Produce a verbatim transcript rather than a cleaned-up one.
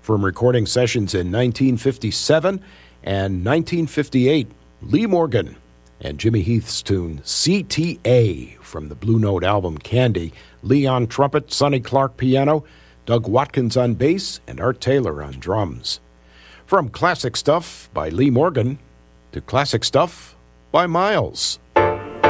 From recording sessions in nineteen fifty-seven and nineteen fifty-eight, Lee Morgan and Jimmy Heath's tune C T A from the Blue Note album Candy. Lee on trumpet, Sonny Clark piano, Doug Watkins on bass, and Art Taylor on drums. From classic stuff by Lee Morgan to classic stuff by Miles.